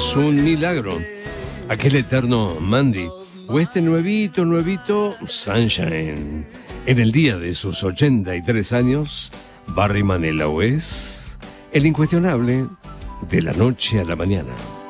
es un milagro. Aquel eterno Mandy, o este nuevito Sunshine. En el día de sus 83 años, Barry Manilow es el incuestionable de la noche a la mañana.